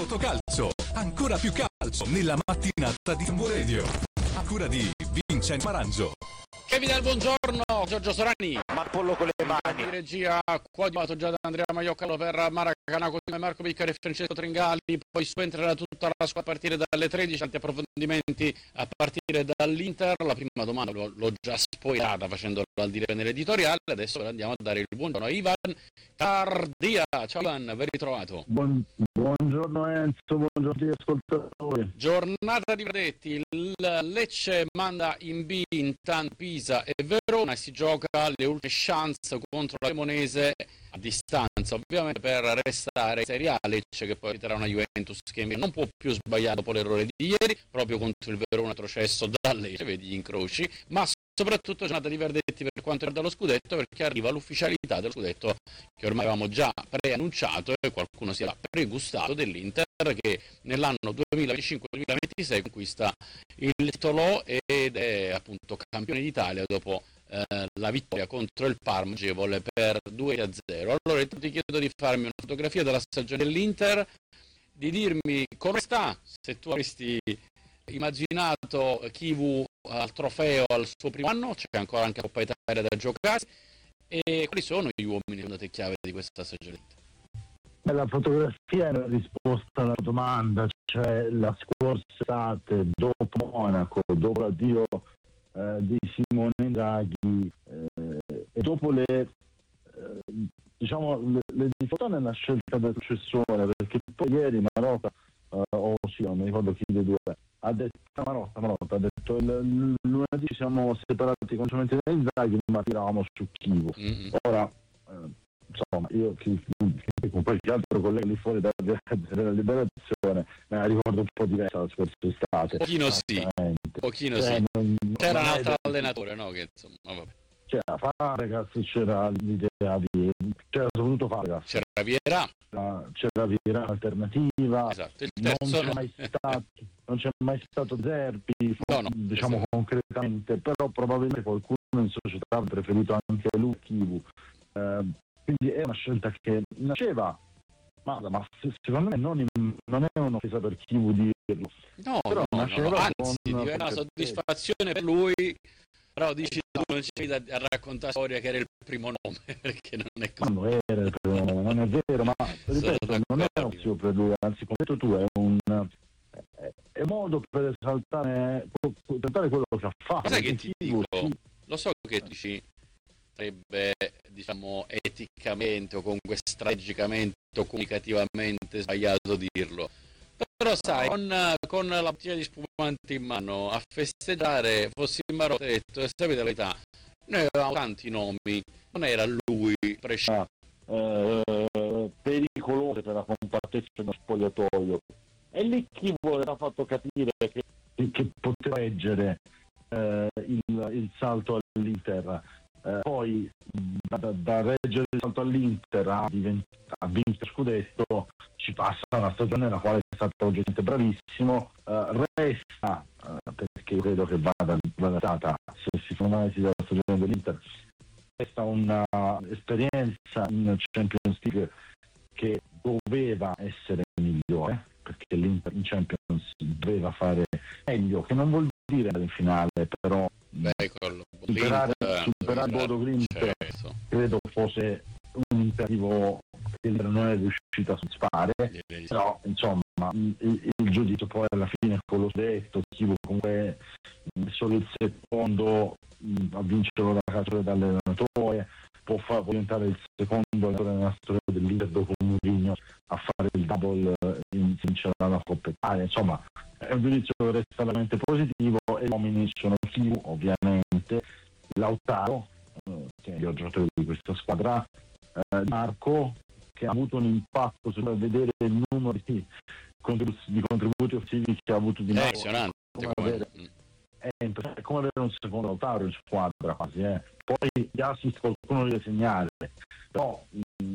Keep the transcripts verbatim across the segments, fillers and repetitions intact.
Totocalcio, ancora più calcio nella mattinata di Tambo Radio. A cura di Vincenzo Marangio. Kevin, buongiorno, Giorgio Sorani. Marpollo con le mani. Di regia coadiuvato già da Andrea Maioccalo per Maracana, con Marco Piccari e Francesco Tringali. Poi subentrerà tutta la squadra a partire dalle tredici, tanti approfondimenti a partire dall'Inter. La prima domanda l'ho, l'ho già spoilerata facendolo al dire nell'editoriale. Adesso andiamo a dare il buongiorno a Ivan Tardia. Ciao Ivan, ben ritrovato. Buon, buongiorno Enzo, buongiorno ascoltatori. Giornata di verdetti, il Lecce manda in B intanto Pisa e Verona e si gioca le ultime chance contro la Cremonese a distanza, ovviamente, per restare in Serie A. Lecce che poi eviterà una Juventus che non può più sbagliare dopo l'errore di ieri, proprio contro il Verona retrocesso da Lecce, vedi gli incroci, ma soprattutto giornata di verdetti per quanto riguarda lo scudetto, perché arriva l'ufficialità dello scudetto che ormai avevamo già preannunciato e qualcuno si era pregustato dell'Inter, che nell'anno duemilaventicinque duemilaventisei conquista il titolo ed è appunto campione d'Italia dopo eh, la vittoria contro il Parma agevole per due a zero. Allora ti chiedo di farmi una fotografia della stagione dell'Inter, di dirmi come sta, se tu avresti immaginato Chivu al trofeo al suo primo anno, c'è ancora anche Coppa Italia da giocare, e quali sono gli uomini secondo te chiave di questa stagione? La fotografia è la risposta alla domanda, cioè la scorsa estate, dopo Monaco, dopo l'addio eh, di Simone Inzaghi eh, e dopo le eh, diciamo le, le difficoltà nella scelta del successore, perché poi ieri Marotta eh, o sì, non mi ricordo chi dei due ha detto Marotta, Marotta ha detto il, il lunedì ci siamo separati completamente da Inzaghi, ma tiravamo su Chivu. Mm-hmm. Ora eh, insomma, io chi, chi, con qualche altro collega lì fuori da, della Liberazione me la ricordo un po' diversa la scorsa estate. Pochino sì, pochino cioè, sì. Non, c'era non un altro è... allenatore, no? Che insomma, vabbè. C'era Fabregas, c'era l'idea di... c'era soprattutto Fabregas. C'era Vieira. C'era Vieira alternativa. Esatto, il terzo non, c'è no. mai stato, non c'è mai stato Zerbi, no, no, diciamo esatto. concretamente, però probabilmente qualcuno in società ha preferito anche lui Chivu. Eh, Quindi è una scelta che nasceva, ma, ma secondo me non, in, non è un'offesa per Chivu dirlo. No, però no, nasceva no, anzi, con diventa una soddisfazione per lui, però dici tu non c'è da a raccontare storia che era il primo nome, perché non è così. Non era il primo nome, non è vero, ma ripeto, non è un'opzione per lui, anzi come detto tu è un è, è modo per esaltare, per esaltare quello che ha fatto. Ma sai che ti Chivu, dico? sì. Lo so che dici sarebbe, diciamo, eticamente o comunque strategicamente o comunicativamente sbagliato dirlo, però sai, con, con la bottiglia di spumante in mano a festeggiare, fossi in Marotta e detto, sapete la verità, noi avevamo tanti nomi, non era lui preciso. Eh, pericolose per la compattezza dello spogliatoio, e lì chi voleva fatto capire che, che poteva reggere eh, il, il salto all'Inter. Eh, poi da, da reggere il salto all'Inter a, divent- a vincere scudetto ci passa una stagione nella quale è stato oggettivamente bravissimo. Eh, resta eh, perché io credo che vada valutata, se si fa un'analisi della stagione dell'Inter, resta una esperienza in Champions League che doveva essere migliore, perché l'Inter in Champions doveva fare meglio, che non vuol dire andare in finale, però Beh, superare, superare Bodo Glimt, certo, credo fosse un imperativo che non è riuscito a soddisfare, però insomma il, il giudizio poi alla fine con lo scudetto, Chivu comunque solo il secondo a vincerlo da calciatore dall'allenatore, può, far, può diventare il secondo allenatore nella storia dell'Inter dopo Mourinho a fare il double in vincere la Coppa Italia. Insomma è un giudizio che resta veramente positivo, e gli uomini sono Chivu ovviamente, Lautaro eh, che è il giocatore di questa squadra, eh, Marco, che ha avuto un impatto sul vedere il numero di contributi, di contributi offensivi che ha avuto di nuovo. È come avere, è, è come avere un secondo Lautaro in squadra quasi, eh. Poi gli assist qualcuno li deve segnare, però mh,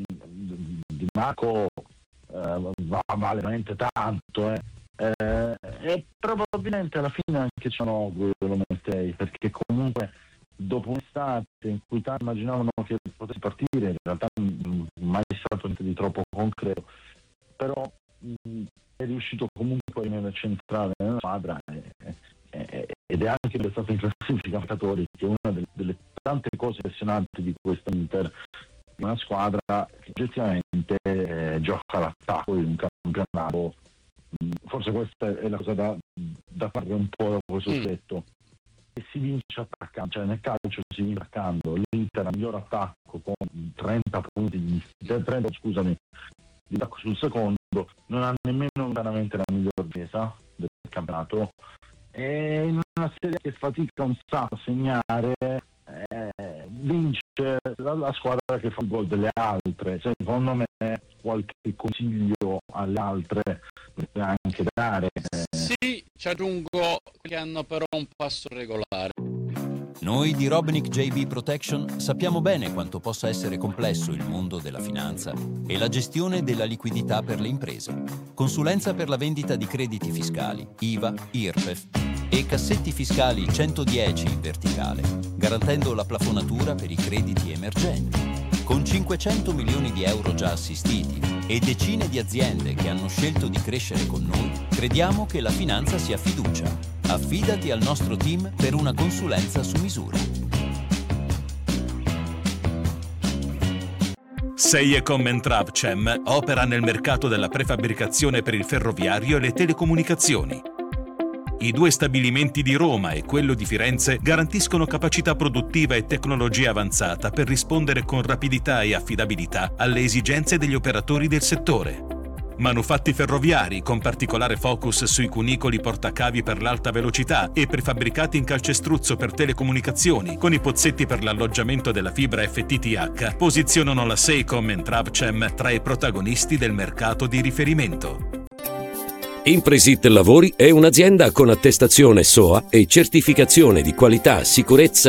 Di Marco eh, va, vale veramente tanto, eh. Eh, e probabilmente alla fine anche Cianoglu lo metterei, perché comunque dopo un'estate in cui tanti immaginavano che potesse partire, in realtà mh, mai stato niente di troppo concreto, però mh, è riuscito comunque a rimanere centrale nella squadra e, e, ed è anche stato in classifica giocatori, che è una delle, delle tante cose impressionanti di questa Inter, una squadra che oggettivamente eh, gioca all'attacco in un campionato. Forse questa è la cosa da, da fare un po' da questo aspetto. Mm. E si vince attaccando, cioè nel calcio si vince attaccando. L'Inter ha il miglior attacco con trenta punti di, trenta scusami di attacco sul secondo, non ha nemmeno lontanamente la miglior difesa del campionato, e in una serie che fatica un sacco a segnare eh, vince la, la squadra che fa il gol delle altre. Cioè, secondo me qualche consiglio alle altre deve anche dare. Sì, ci aggiungo che hanno però un passo regolare. Noi di Robnik J B Protection sappiamo bene quanto possa essere complesso il mondo della finanza e la gestione della liquidità per le imprese. Consulenza per la vendita di crediti fiscali, I V A, I R P E F e cassetti fiscali centodieci in verticale, garantendo la plafonatura per i crediti emergenti. Con cinquecento milioni di euro già assistiti e decine di aziende che hanno scelto di crescere con noi, crediamo che la finanza sia fiducia. Affidati al nostro team per una consulenza su misura. Seiecom and Travcem opera nel mercato della prefabbricazione per il ferroviario e le telecomunicazioni. I due stabilimenti di Roma e quello di Firenze garantiscono capacità produttiva e tecnologia avanzata per rispondere con rapidità e affidabilità alle esigenze degli operatori del settore. Manufatti ferroviari con particolare focus sui cunicoli portacavi per l'alta velocità e prefabbricati in calcestruzzo per telecomunicazioni con i pozzetti per l'alloggiamento della fibra F T T H posizionano la Seiecom and Travcem tra i protagonisti del mercato di riferimento. Impresit Lavori è un'azienda con attestazione S O A e certificazione di qualità, sicurezza